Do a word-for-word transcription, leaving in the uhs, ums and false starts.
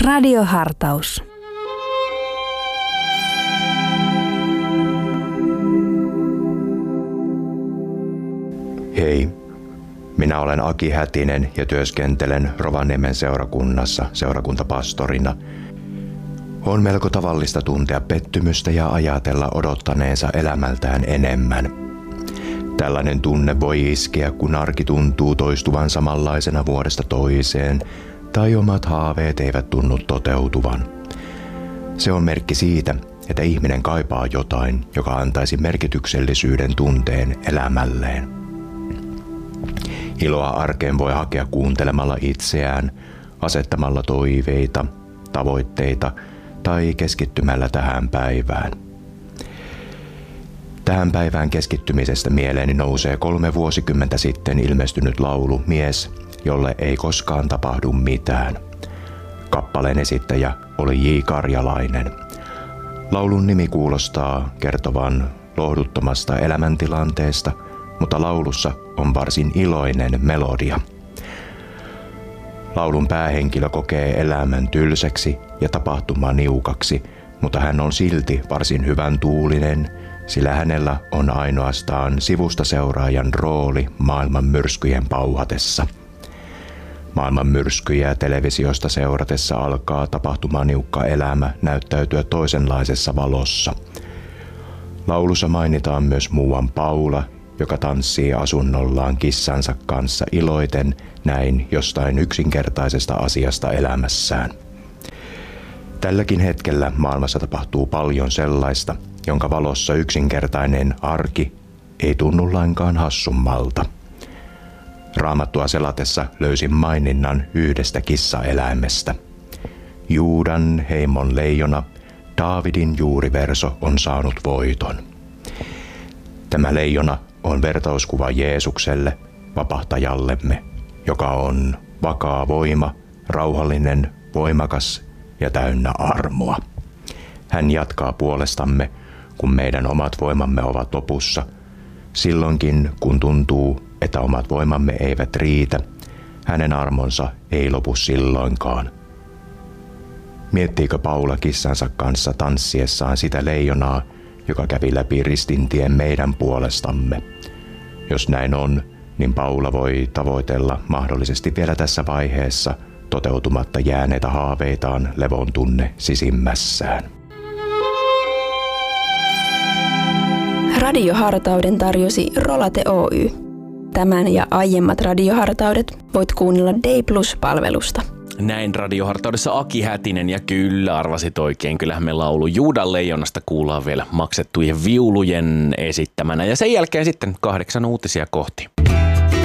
Radiohartaus. Hei, minä olen Aki Hätinen ja työskentelen Rovaniemen seurakunnassa seurakuntapastorina. On melko tavallista tuntea pettymystä ja ajatella odottaneensa elämältään enemmän. Tällainen tunne voi iskeä, kun arki tuntuu toistuvan samanlaisena vuodesta toiseen, tai omat haaveet eivät tunnu toteutuvan. Se on merkki siitä, että ihminen kaipaa jotain, joka antaisi merkityksellisyyden tunteen elämälleen. Iloa arkeen voi hakea kuuntelemalla itseään, asettamalla toiveita, tavoitteita tai keskittymällä tähän päivään. Tähän päivään keskittymisestä mieleeni nousee kolme vuosikymmentä sitten ilmestynyt laulu Mies, jolle ei koskaan tapahdu mitään. Kappaleen esittäjä oli J. Karjalainen. Laulun nimi kuulostaa kertovan lohduttomasta elämäntilanteesta, mutta laulussa on varsin iloinen melodia. Laulun päähenkilö kokee elämän tylsäksi ja tapahtuma niukaksi, mutta hän on silti varsin hyvän tuulinen, sillä hänellä on ainoastaan sivusta seuraajan rooli maailman myrskyjen pauhatessa. Maailman myrskyjä televisiosta seuratessa alkaa tapahtumaniukka elämä näyttäytyä toisenlaisessa valossa. Laulussa mainitaan myös muuan Paula, joka tanssii asunnollaan kissansa kanssa iloiten näin jostain yksinkertaisesta asiasta elämässään. Tälläkin hetkellä maailmassa tapahtuu paljon sellaista, jonka valossa yksinkertainen arki ei tunnu lainkaan hassummalta. Raamattua selatessa löysin maininnan yhdestä kissaeläimestä. Juudan heimon leijona, Daavidin juuriverso on saanut voiton. Tämä leijona on vertauskuva Jeesukselle, vapahtajallemme, joka on vakaa voima, rauhallinen, voimakas ja täynnä armoa. Hän jatkaa puolestamme, kun meidän omat voimamme ovat lopussa. Silloinkin, kun tuntuu, että omat voimamme eivät riitä, hänen armonsa ei lopu silloinkaan. Miettiikö Paula kissansa kanssa tanssiessaan sitä leijonaa, joka kävi läpi ristintien meidän puolestamme? Jos näin on, niin Paula voi tavoitella mahdollisesti vielä tässä vaiheessa toteutumatta jääneitä haaveitaan levon tunne sisimmässään. Radiohartauden tarjosi Rolate Oy. Tämän ja aiemmat radiohartaudet voit kuunnella Day Plus-palvelusta. Näin radiohartaudessa Aki Hätinen ja kyllä arvasit oikein. Kyllähän me laulu Juudan leijonasta kuullaan vielä maksettujen viulujen esittämänä ja sen jälkeen sitten kahdeksan uutisia kohti.